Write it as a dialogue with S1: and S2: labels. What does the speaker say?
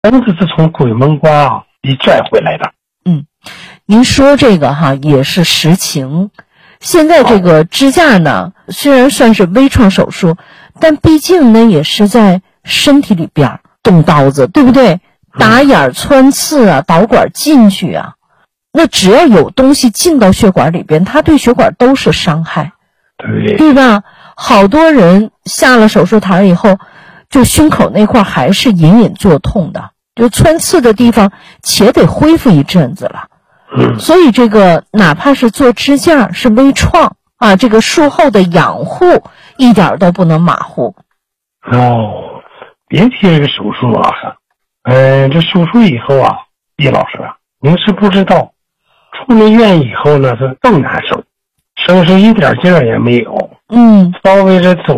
S1: 绳子是从鬼门关啊里拽回来的。
S2: 您说这个也是实情。现在这个支架呢，虽然算是微创手术，但毕竟呢也是在身体里边动刀子，对不对？打眼穿刺啊，导管进去啊，那只要有东西进到血管里边，它对血管都是伤害，对吧？好多人下了手术台以后，就胸口那块还是隐隐作痛的，就穿刺的地方且得恢复一阵子了。所以这个哪怕是做支架是微创啊，这个术后的养护一点都不能马虎。
S1: 别提这个手术了。这手术以后啊，毕老师啊，您是不知道，出了院以后呢是更难受，身上一点劲儿也没有。稍微这走